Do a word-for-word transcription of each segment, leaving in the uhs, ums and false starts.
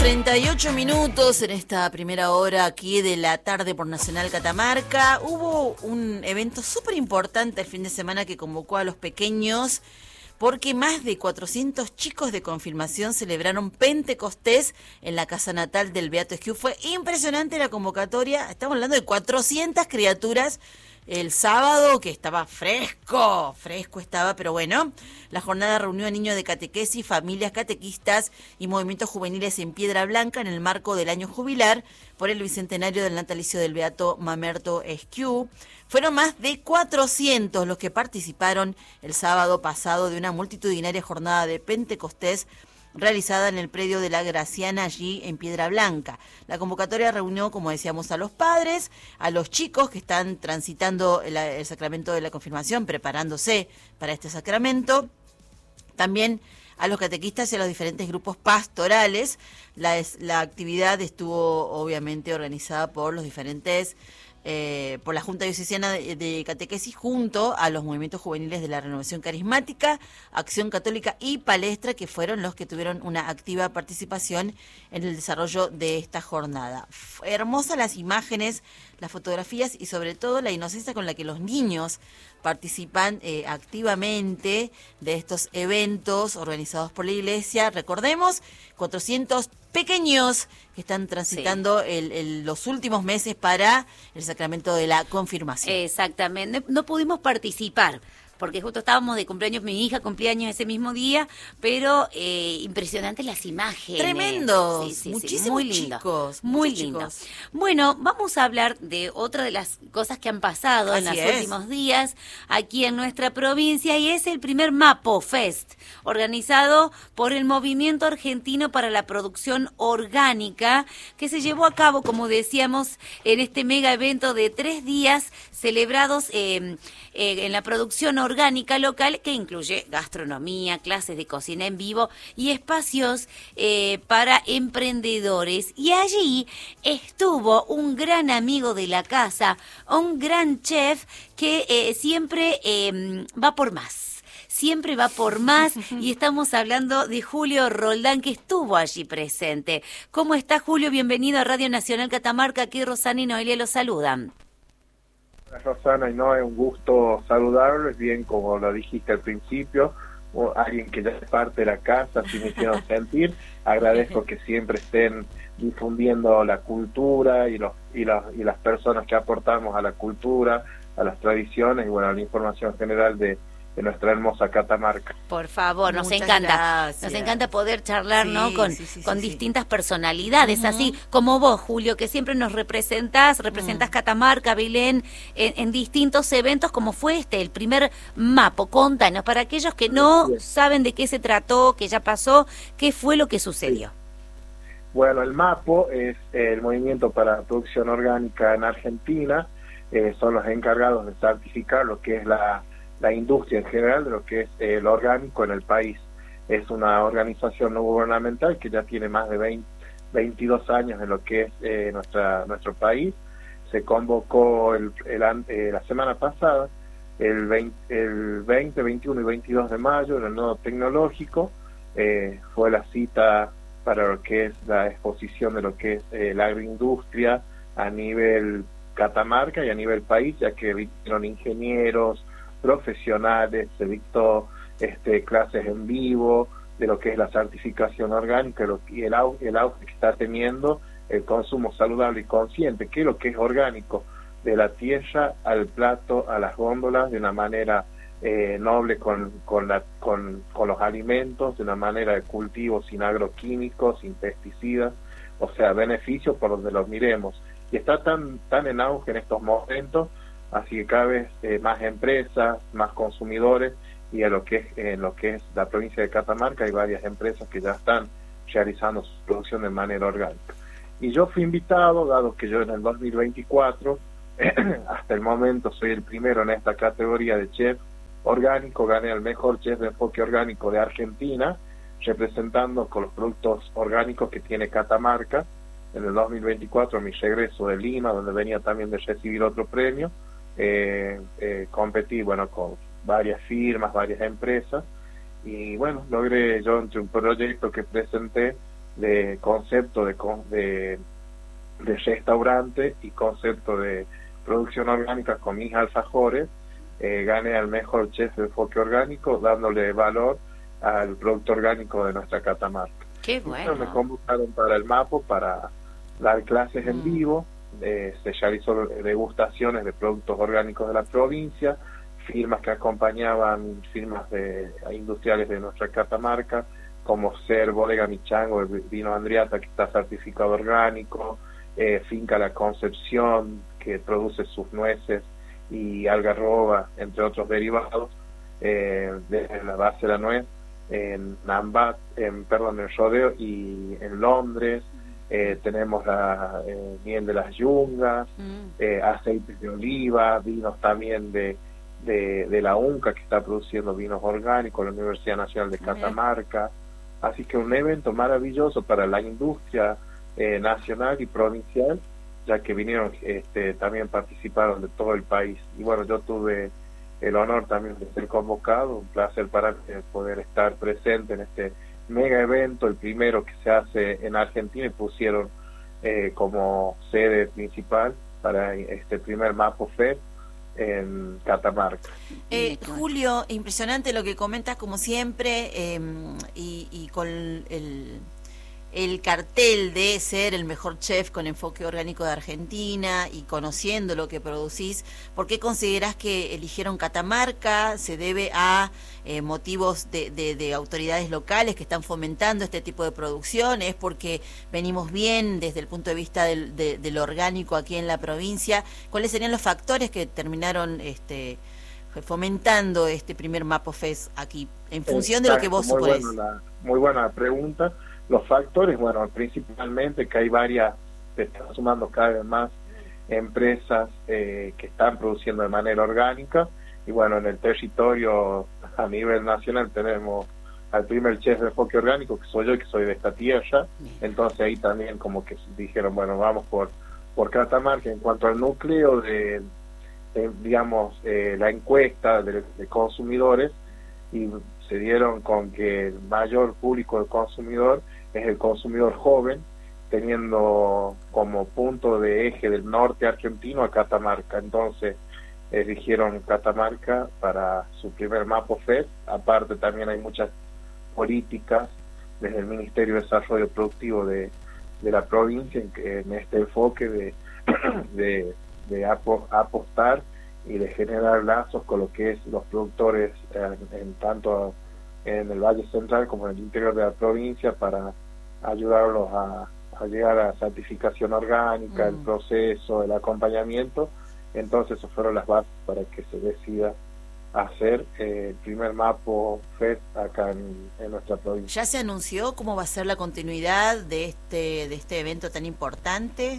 treinta y ocho minutos en esta primera hora aquí de la tarde por Nacional Catamarca. Hubo un evento súper importante el fin de semana que convocó a los pequeños, porque más de cuatrocientos chicos de confirmación celebraron Pentecostés en la casa natal del Beato Esquiú. Fue impresionante la convocatoria, estamos hablando de cuatrocientas criaturas. El sábado, que estaba fresco, fresco estaba, pero bueno, la jornada reunió a niños de catequesis, familias catequistas y movimientos juveniles en Piedra Blanca en el marco del año jubilar por el bicentenario del natalicio del Beato Mamerto Esquiú. Fueron más de cuatrocientos los que participaron el sábado pasado de una multitudinaria jornada de Pentecostés realizada en el predio de la Graciana, allí en Piedra Blanca. La convocatoria reunió, como decíamos, a los padres, a los chicos que están transitando el, el sacramento de la confirmación, preparándose para este sacramento, también a los catequistas y a los diferentes grupos pastorales. La, la actividad estuvo obviamente organizada por los diferentes Eh, por la Junta Diocesana de, de Catequesis junto a los movimientos juveniles de la Renovación Carismática, Acción Católica y Palestra, que fueron los que tuvieron una activa participación en el desarrollo de esta jornada. F- hermosas las imágenes, las fotografías y sobre todo la inocencia con la que los niños participan eh, activamente de estos eventos organizados por la Iglesia. Recordemos, cuatrocientos pequeños que están transitando sí. el, el, los últimos meses para el sacramento de la confirmación. Exactamente, no pudimos participar porque justo estábamos de cumpleaños, mi hija cumpleaños ese mismo día, pero eh, impresionantes las imágenes. Tremendos, sí, sí, muchísimos sí, muy lindo, chicos. Muy lindo. Chicos. Bueno, vamos a hablar de otra de las cosas que han pasado Así en los es. últimos días aquí en nuestra provincia, y es el primer Mapo Fest, organizado por el Movimiento Argentino para la Producción Orgánica, que se llevó a cabo, como decíamos, en este mega evento de tres días celebrados eh, eh, en la producción orgánica local, que incluye gastronomía, clases de cocina en vivo y espacios eh, para emprendedores. Y allí estuvo un gran amigo de la casa, un gran chef que eh, siempre eh, va por más. Siempre va por más, y estamos hablando de Julio Roldán, que estuvo allí presente. ¿Cómo está, Julio? Bienvenido a Radio Nacional Catamarca. Aquí Rosana y Noelia los saludan. Rosana y Noé, un gusto saludarlos, bien como lo dijiste al principio, o alguien que ya es parte de la casa, así me hicieron sentir. Agradezco que siempre estén difundiendo la cultura y los y las y las personas que aportamos a la cultura, a las tradiciones y bueno, a la información general de de nuestra hermosa Catamarca. Por favor, nos Muchas encanta, gracias. nos encanta poder charlar, sí, ¿no? Con, sí, sí, con sí, distintas sí. personalidades, Uh-huh. así como vos, Julio, que siempre nos representás, representás uh-huh. Catamarca, Belén, en, en distintos eventos, como fue este, el primer Mapo. Contanos, para aquellos que no sí. saben de qué se trató, que ya pasó, ¿qué fue lo que sucedió? Sí. Bueno, el Mapo es el Movimiento para la Producción Orgánica en Argentina, eh, son los encargados de certificar lo que es la la industria en general de lo que es eh, el orgánico en el país. Es una organización no gubernamental que ya tiene más de veinte, veintidós años en lo que es eh, nuestra nuestro país. Se convocó el, el, eh, la semana pasada, el veinte, el veinte, veintiuno y veintidós de mayo, en el Nodo Tecnológico. Eh, fue la cita para lo que es la exposición de lo que es eh, la agroindustria a nivel Catamarca y a nivel país, ya que vinieron ingenieros, profesionales, se dictó este, clases en vivo de lo que es la certificación orgánica lo, y el auge, el auge que está teniendo el consumo saludable y consciente, que es lo que es orgánico, de la tierra al plato, a las góndolas, de una manera eh, noble con, con, la, con, con los alimentos, de una manera de cultivo sin agroquímicos, sin pesticidas, o sea, beneficios por donde los miremos. Y está tan, tan en auge en estos momentos, así que cada vez eh, más empresas, más consumidores, y en lo que es en lo que es la provincia de Catamarca hay varias empresas que ya están realizando su producción de manera orgánica. Y yo fui invitado, dado que yo en el dos mil veinticuatro, hasta el momento soy el primero en esta categoría de chef orgánico, gané el mejor chef de enfoque orgánico de Argentina, representando con los productos orgánicos que tiene Catamarca. En el dos mil veinticuatro, mi regreso de Lima, donde venía también de recibir otro premio, Eh, eh, competí bueno con varias firmas, varias empresas, y bueno, logré yo entre un proyecto que presenté de concepto de, de, de restaurante y concepto de producción orgánica con mis alfajores, eh, gané al mejor chef de enfoque orgánico, dándole valor al producto orgánico de nuestra Catamarca. Qué bueno. Entonces me convocaron para el MAPO para dar clases en vivo, eh, se realizó degustaciones de productos orgánicos de la provincia, firmas que acompañaban, firmas de industriales de nuestra Catamarca, como ser Bodega Michango, el vino Andriata, que está certificado orgánico, eh, Finca La Concepción, que produce sus nueces y algarroba, entre otros derivados, eh, de la base de la nuez, en Nambat, en, perdón, en Rodeo y en Londres. Eh, tenemos la eh, miel de las yungas, mm. eh, aceites de oliva, vinos también de, de, de la UNCA, que está produciendo vinos orgánicos, la Universidad Nacional de Catamarca. Así que un evento maravilloso para la industria eh, nacional y provincial, ya que vinieron, este, también participaron de todo el país. Y bueno, yo tuve el honor también de ser convocado, un placer para mí poder estar presente en este mega evento, el primero que se hace en Argentina, y pusieron eh, como sede principal para este primer MAPO Fest en Catamarca. Eh, Julio, impresionante lo que comentas como siempre, eh, y, y con el, el cartel de ser el mejor chef con enfoque orgánico de Argentina y conociendo lo que producís. ¿Por qué considerás que eligieron Catamarca? ¿Se debe a eh, motivos de, de, de autoridades locales que están fomentando este tipo de producción? ¿Es porque venimos bien desde el punto de vista del, de, de lo orgánico aquí en la provincia? ¿Cuáles serían los factores que terminaron este, fomentando este primer MAPO Fest aquí, en función Exacto, de lo que vos muy suponés? Buena la, muy buena pregunta. Los factores, bueno, principalmente que hay varias, se están sumando cada vez más empresas eh, que están produciendo de manera orgánica, y bueno, en el territorio a nivel nacional tenemos al primer chef de enfoque orgánico, que soy yo, que soy de esta tierra. Entonces ahí también como que dijeron, bueno, vamos por por Catamarca. En cuanto al núcleo de, de digamos, eh, la encuesta de, de consumidores, y se dieron con que el mayor público del consumidor es el consumidor joven, teniendo como punto de eje del norte argentino a Catamarca. Entonces eligieron Catamarca para su primer MAPO Fest. Aparte también hay muchas políticas desde el Ministerio de Desarrollo Productivo de, de la provincia en, que, en este enfoque de, de, de apo, apostar y de generar lazos con lo que es los productores en, en tanto en el Valle Central como en el interior de la provincia, para ayudarlos a, a llegar a certificación orgánica, mm. el proceso, el acompañamiento. Entonces esas fueron las bases para que se decida hacer eh, el primer MAPO Fest acá en, en nuestra provincia. ¿Ya se anunció cómo va a ser la continuidad de este de este evento tan importante?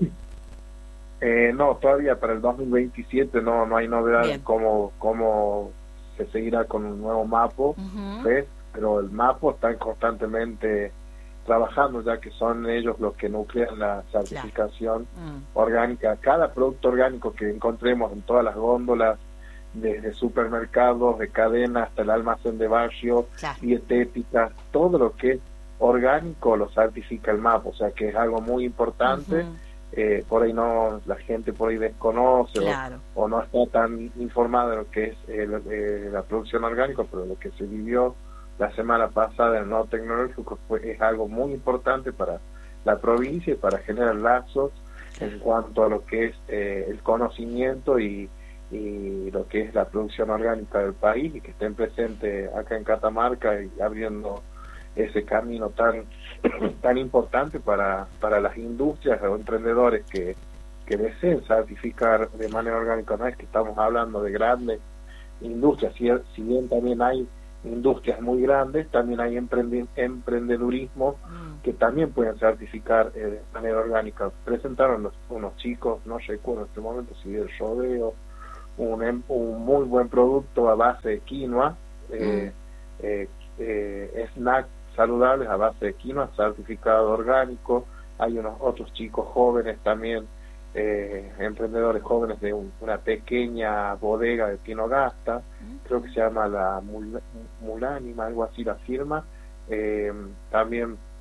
Eh, no, todavía para el dos mil veintisiete no no hay novedad en cómo, cómo se seguirá con un nuevo MAPO uh-huh. Fest, pero el MAPO está constantemente trabajando, ya que son ellos los que nuclean la certificación claro. mm. orgánica. Cada producto orgánico que encontremos en todas las góndolas, desde supermercados, de cadena hasta el almacén de barrio, claro. dietéticas, todo lo que es orgánico lo certifica el MAPO, o sea que es algo muy importante. Uh-huh. Eh, por ahí no, la gente por ahí desconoce claro. o, o no está tan informada de lo que es eh, eh, la producción orgánica, pero lo que se vivió la semana pasada en el nodo tecnológico fue, es algo muy importante para la provincia y para generar lazos claro. en cuanto a lo que es eh, el conocimiento y, y lo que es la producción orgánica del país, y que estén presentes acá en Catamarca y abriendo ese camino tan tan importante para para las industrias o emprendedores que, que deseen certificar de manera orgánica. No es que estamos hablando de grandes industrias, si, si bien también hay industrias muy grandes, también hay emprende, emprendedurismo mm. que también pueden certificar eh, de manera orgánica. Presentaron los, unos chicos, no recuerdo en este momento si el rodeo, un, un muy buen producto a base de quinoa, eh, mm. eh, eh, snack saludables a base de quinoa, certificado orgánico. Hay unos otros chicos jóvenes también, eh, emprendedores jóvenes de un, una pequeña bodega de Tinogasta, mm. creo que se llama la Mul Mulánima, algo así la firma. Eh, también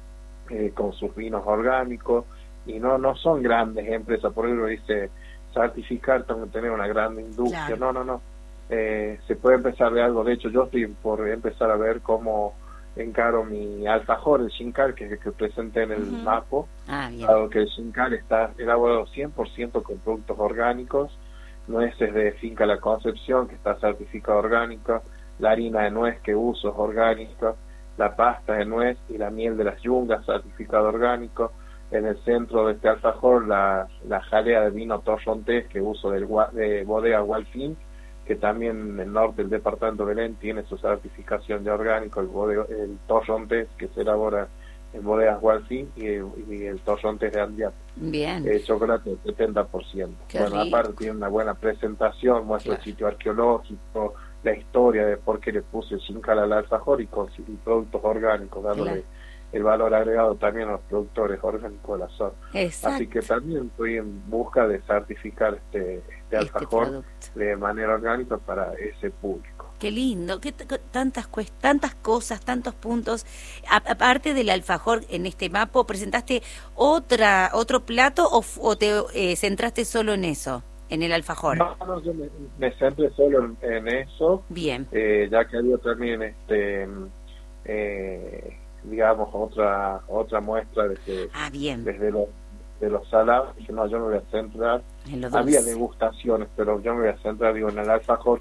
eh, con sus vinos orgánicos, y no no son grandes empresas, por ejemplo dice certificar, tengo que tener una gran industria, Claro. no, no, no, eh, se puede empezar de algo. De hecho yo estoy por empezar a ver cómo encaro mi alfajor, el Xincal, que es el que presenté en el Ujú. Mapo, Ah, bien. dado que el Xincal está elaborado cien por ciento con productos orgánicos, nueces de Finca La Concepción, que está certificado orgánica, la harina de nuez que uso es orgánica, la pasta de nuez y la miel de las yungas, certificado orgánico. En el centro de este alfajor, la, la jalea de vino torrontés que uso del, gua- de bodega Gualfín, que también en el norte del departamento de Belén tiene su certificación de orgánico, el, bodega, el torrontés que se elabora en bodegas Gualfín, y el, y el torrontés de Andiat. Bien. Eh, chocolate del setenta por ciento. Qué Bueno, rico. aparte tiene una buena presentación, muestra Claro. el sitio arqueológico, la historia de por qué le puse el Xincal al alfajor, y, con, y productos orgánicos, dándole Claro. el valor agregado también a los productores orgánicos de la zona. Exacto. Así que también estoy en busca de certificar este, este Este alfajor producto. de manera orgánica para ese público. Qué lindo, qué t- tantas cues- tantas cosas, tantos puntos. A- aparte del alfajor en este Mapo, ¿presentaste otra otro plato o, f- o te eh, centraste solo en eso, en el alfajor? No, no, yo me, me centré solo en, en eso, Bien, eh, ya que había también este eh, digamos otra otra muestra desde, ah, bien, desde los de los salados. Dije, no, yo me voy a centrar, en lo había dulce. degustaciones, pero yo me voy a centrar, digo, en el alfajor,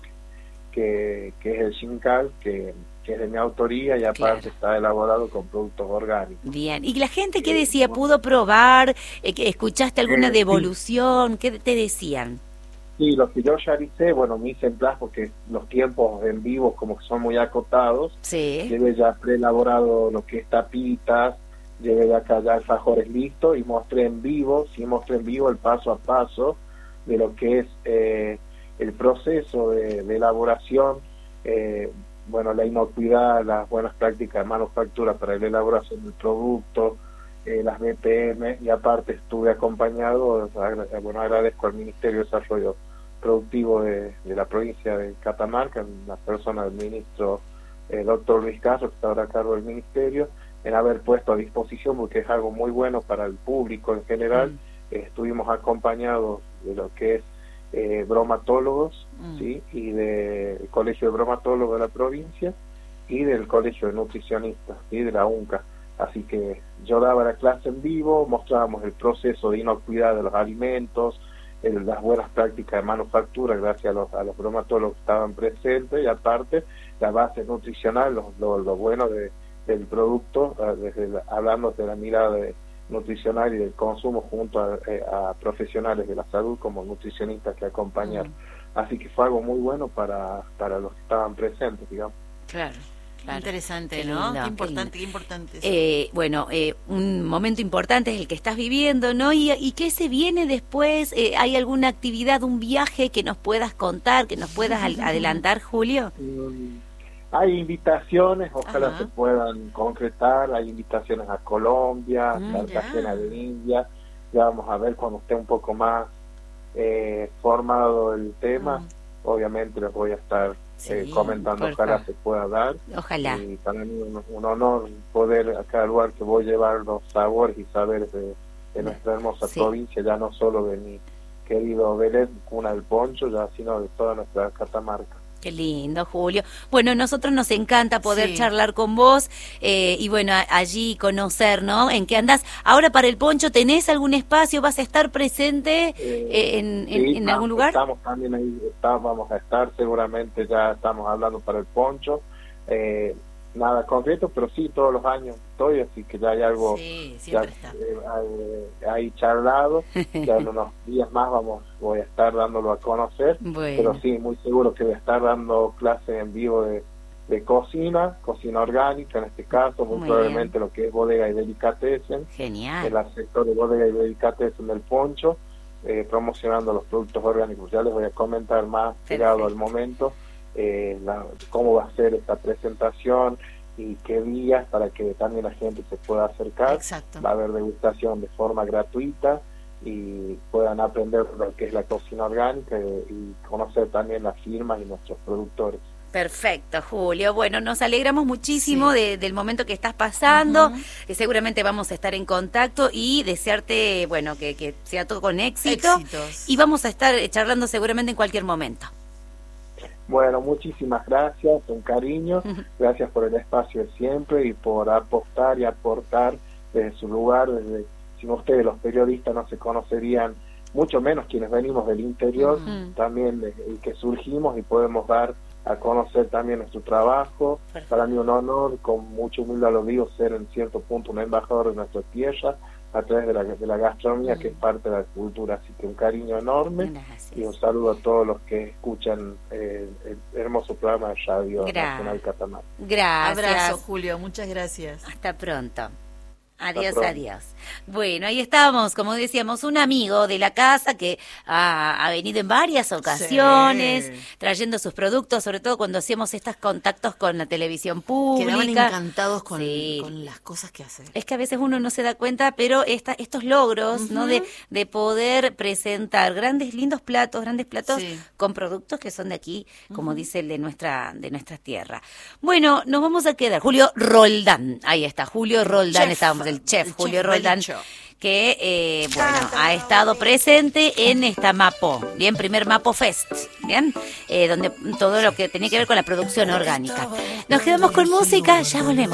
que, que es el Xincal, que, que es de mi autoría, y aparte Claro. está elaborado con productos orgánicos. Bien, ¿y la gente qué Eh, decía? bueno. ¿Pudo probar? Eh, que ¿Escuchaste alguna Eh, sí. devolución? ¿Qué te decían? Sí, los que yo ya hice, bueno, me hice en plan porque los tiempos en vivo como que son muy acotados. Sí, Llevé ya preelaborado lo que es tapitas, llevé ya acá ya alfajores listos, y mostré en vivo, sí mostré en vivo el paso a paso de lo que es eh, el proceso de, de elaboración, eh, bueno, la inocuidad, las buenas prácticas de manufactura para la elaboración del producto, eh, las B P M, y aparte estuve acompañado, agra- bueno, agradezco al Ministerio de Desarrollo Productivo de, de la provincia de Catamarca, en la persona del ministro eh, doctor Luis Castro, que está ahora a cargo del ministerio, en haber puesto a disposición, porque es algo muy bueno para el público en general. Mm. Eh, estuvimos acompañados de lo que es eh, bromatólogos, Mm. ¿sí? Y del Colegio de Bromatólogos de la provincia, y del Colegio de Nutricionistas, ¿sí? De la UNCA. Así que yo daba la clase en vivo, mostrábamos el proceso de inocuidad de los alimentos, el, las buenas prácticas de manufactura gracias a los, a los bromatólogos que estaban presentes, y aparte la base nutricional, lo, lo, lo bueno de, del producto, uh, desde la, hablando de la mirada de, nutricional y del consumo, junto a, eh, a profesionales de la salud como nutricionistas que acompañaron. Mm. Así que fue algo muy bueno para, para los que estaban presentes, digamos. claro. Claro. Interesante, Qué ¿no? lindo, Qué qué importante, qué importante. Eso. Eh, bueno, eh, un momento importante es el que estás viviendo, ¿no? ¿Y, y qué se viene después? Eh, ¿Hay alguna actividad, un viaje que nos puedas contar, que nos puedas al- adelantar, Julio? Mm, hay invitaciones, ojalá Ajá. se puedan concretar. Hay invitaciones a Colombia, Mm, Cartagena ya. de India. Ya vamos a ver cuando esté un poco más eh, formado el tema. Mm. Obviamente les voy a estar Sí, eh, comentando, por ojalá favor. se pueda dar. Ojalá. Y para mí un, un honor poder a cada lugar que voy llevar los sabores y saberes de, de nuestra hermosa Sí. provincia, ya no solo de mi querido Belén, cuna del poncho, ya sino de toda nuestra Catamarca. Qué lindo, Julio. Bueno, nosotros nos encanta poder Sí. charlar con vos eh, y bueno, a- allí conocer, ¿no? ¿En qué andás? Ahora para el poncho, ¿tenés algún espacio? ¿Vas a estar presente eh, en, en, Sí, en tam- algún lugar? Estamos también ahí, está- vamos a estar seguramente, ya estamos hablando para el poncho. Eh, nada concreto, pero sí, todos los años estoy, así que ya hay algo Sí, ya, siempre está. eh, hay, hay charlado. Ya en unos días más vamos voy a estar dándolo a conocer. Bueno, Pero sí, muy seguro que voy a estar dando clases en vivo de, de cocina, cocina orgánica en este caso, muy, Muy probablemente lo que es bodega y delicatessen, genial. en el sector de bodega y delicatessen del poncho, eh, promocionando los productos orgánicos. Ya les voy a comentar más llegado Perfecto. al momento eh, la, cómo va a ser esta presentación y qué días, para que también la gente se pueda acercar. Exacto. Va a haber degustación de forma gratuita y puedan aprender lo que es la cocina orgánica y, y conocer también las firmas y nuestros productores. Perfecto, Julio. Bueno, nos alegramos muchísimo sí. de, del momento que estás pasando. Uh-huh. eh, seguramente vamos a estar en contacto y desearte, bueno, que, que sea todo con éxito. Éxitos. Y vamos a estar charlando seguramente en cualquier momento. Bueno, muchísimas gracias, un cariño. Uh-huh. Gracias por el espacio de siempre y por apostar y aportar desde su lugar. Desde, sin ustedes, los periodistas no se conocerían, mucho menos quienes venimos del interior, uh-huh. también de, de que surgimos y podemos dar a conocer también nuestro trabajo. Perfecto. Para mí un honor, con mucha humildad lo digo, ser en cierto punto un embajador de nuestra tierra a través de la, de la gastronomía, mm. que es parte de la cultura. Así que un cariño enorme. Gracias. Y un saludo a todos los que escuchan eh, el hermoso programa de Radio Gracias. Nacional Catamarca. Gracias. Abrazo, Julio, muchas gracias. Hasta pronto. Adiós, adiós. Bueno, ahí estamos, como decíamos, un amigo de la casa que ha, ha venido en varias ocasiones, sí. trayendo sus productos, sobre todo cuando hacíamos estos contactos con la televisión pública. Quedaban encantados con, sí. con las cosas que hace. Es que a veces uno no se da cuenta, pero esta, estos logros, uh-huh. ¿no? De, de poder presentar grandes, lindos platos, grandes platos sí. con productos que son de aquí, como uh-huh. dice el de nuestra, de nuestra tierra. Bueno, nos vamos a quedar. Julio Roldán, ahí está, Julio Roldán, estamos. Del chef, el Julio chef Roldán, que eh, bueno, ha estado presente en esta Mapo, bien, primer Mapo Fest, bien, eh, donde todo lo que tenía que ver con la producción orgánica. Nos quedamos con música, ya volvemos.